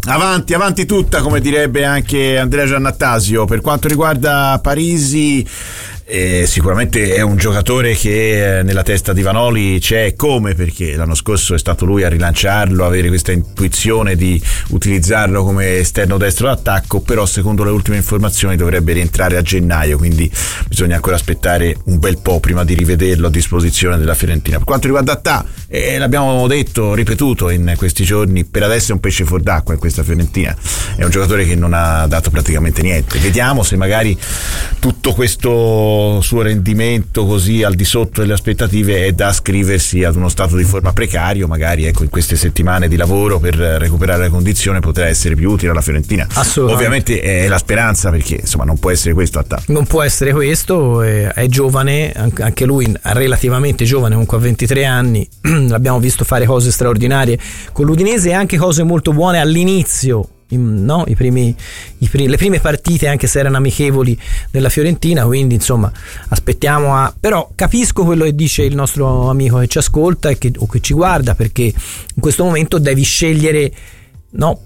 Avanti tutta, come direbbe anche Andrea Giannattasio. Per quanto riguarda Parisi, sicuramente è un giocatore che nella testa di Vanoli c'è, come, perché l'anno scorso è stato lui a rilanciarlo, avere questa intuizione di utilizzarlo come esterno destro d'attacco, però secondo le ultime informazioni dovrebbe rientrare a gennaio, quindi bisogna ancora aspettare un bel po' prima di rivederlo a disposizione della Fiorentina. Per quanto riguarda Attà, l'abbiamo detto, ripetuto in questi giorni, per adesso è un pesce fuor d'acqua in questa Fiorentina, è un giocatore che non ha dato praticamente niente. Vediamo se magari tutto questo suo rendimento così al di sotto delle aspettative è da ascriversi ad uno stato di forma precario, magari ecco in queste settimane di lavoro per recuperare la condizione potrà essere più utile alla Fiorentina. Ovviamente è la speranza, perché insomma non può essere questo Attà. Non può essere questo, è giovane, anche lui relativamente giovane, comunque a 23 anni, l'abbiamo visto fare cose straordinarie con l'Udinese e anche cose molto buone all'inizio. No, le prime partite, anche se erano amichevoli, della Fiorentina, quindi insomma aspettiamo però capisco quello che dice il nostro amico che ci ascolta o che ci guarda, perché in questo momento devi scegliere, no,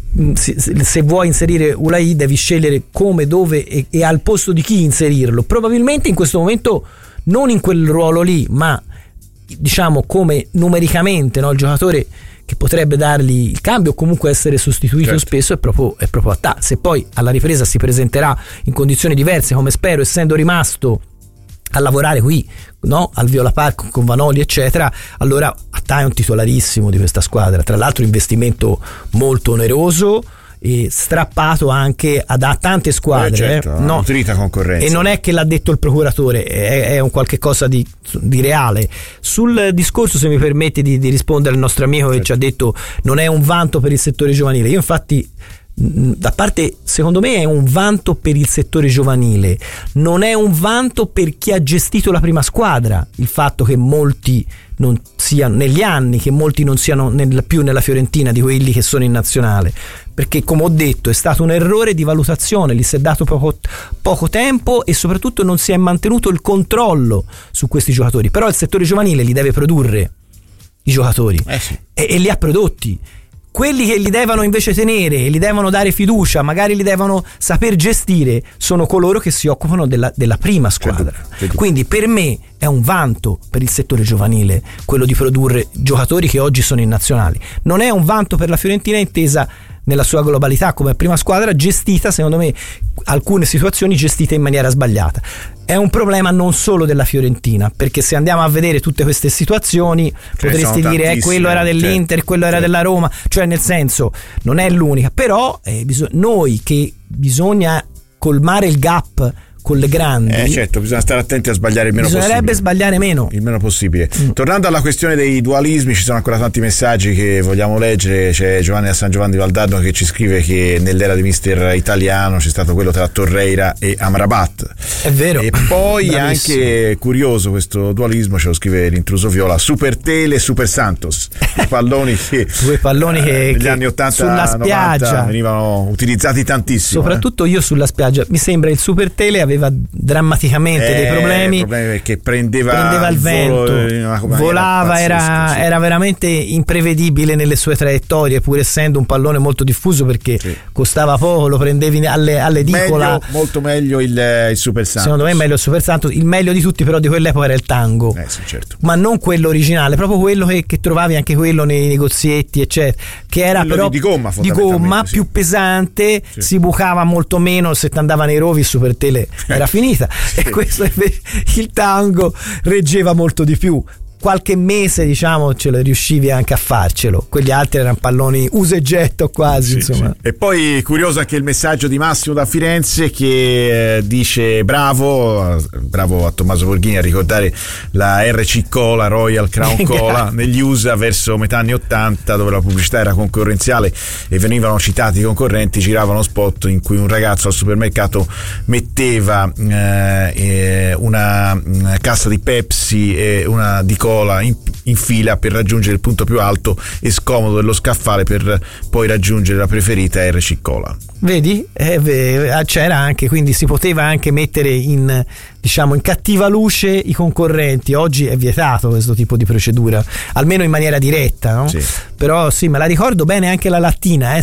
se vuoi inserire Ulai devi scegliere come, dove e al posto di chi inserirlo. Probabilmente in questo momento non in quel ruolo lì, ma diciamo come numericamente, no, il giocatore che potrebbe dargli il cambio o comunque essere sostituito, certo, spesso è proprio Attà. Se poi alla ripresa si presenterà in condizioni diverse, come spero, essendo rimasto a lavorare qui, no, al Viola Park con Vanoli eccetera, allora Attà è un titolarissimo di questa squadra. Tra l'altro investimento molto oneroso e strappato anche a tante squadre, certo, no? Nutrita concorrenza. E non è che l'ha detto il procuratore, è un qualche cosa di reale. Sul discorso, se mi permette di rispondere al nostro amico, certo, che ci ha detto non è un vanto per il settore giovanile, io infatti, da parte, secondo me è un vanto per il settore giovanile, non è un vanto per chi ha gestito la prima squadra, il fatto che molti non siano negli anni, che molti non siano più nella Fiorentina di quelli che sono in nazionale, perché come ho detto è stato un errore di valutazione, gli si è dato poco tempo e soprattutto non si è mantenuto il controllo su questi giocatori. Però il settore giovanile li deve produrre i giocatori, sì, e li ha prodotti. Quelli che li devono invece tenere e li devono dare fiducia, magari li devono saper gestire, sono coloro che si occupano della prima squadra. Certo. Quindi per me è un vanto per il settore giovanile quello di produrre giocatori che oggi sono in nazionali. Non è un vanto per la Fiorentina intesa nella sua globalità come prima squadra, gestita, secondo me, alcune situazioni gestite in maniera sbagliata. È un problema non solo della Fiorentina, perché se andiamo a vedere tutte queste situazioni potresti dire quello era dell'Inter, certo, quello era della Roma, cioè nel senso non è l'unica, però noi che bisogna colmare il gap con le grandi, certo, bisogna stare attenti a sbagliare il meno possibile. Bisognerebbe sbagliare meno. Il meno possibile. Tornando alla questione dei dualismi, ci sono ancora tanti messaggi che vogliamo leggere. C'è Giovanni da San Giovanni di Valdarno che ci scrive che nell'era di mister italiano c'è stato quello tra Torreira e Amrabat. È vero. E poi bravissimo, anche curioso questo dualismo, ce lo scrive l'intruso Viola, Super Tele e Super Santos, i palloni che due palloni che negli anni 80 sulla spiaggia 90 venivano utilizzati tantissimo. Soprattutto io sulla spiaggia, mi sembra il Super Tele aveva drammaticamente dei problemi perché prendeva il vento, volava, era veramente imprevedibile nelle sue traiettorie, pur essendo un pallone molto diffuso, perché sì, costava poco, lo prendevi all'edicola. Molto meglio il Super Santos. Secondo me meglio il Super Santos. Il meglio di tutti però di quell'epoca era il Tango, sì, certo, ma non quello originale, proprio quello che trovavi anche quello nei negozietti eccetera, che era quello però di gomma, sì, più pesante, sì, si bucava molto meno. Se ti andava nei rovi il Super Tele era finita, sì, e questo il Tango reggeva molto di più. Qualche mese, diciamo, ce lo riuscivi anche a farcelo. Quegli altri erano palloni usa e getto quasi, sì, insomma. Sì. E poi curioso anche il messaggio di Massimo da Firenze che dice bravo a Tommaso Borghini a ricordare la RC Cola, Royal Crown Cola, negli USA verso metà anni 80, dove la pubblicità era concorrenziale e venivano citati i concorrenti, giravano spot in cui un ragazzo al supermercato metteva una cassa di Pepsi e una di Cola in fila per raggiungere il punto più alto e scomodo dello scaffale per poi raggiungere la preferita RC Cola. Vedi? C'era anche, quindi si poteva anche mettere in cattiva luce i concorrenti. Oggi è vietato questo tipo di procedura, almeno in maniera diretta, no? Sì. Però sì, me la ricordo bene anche la lattina,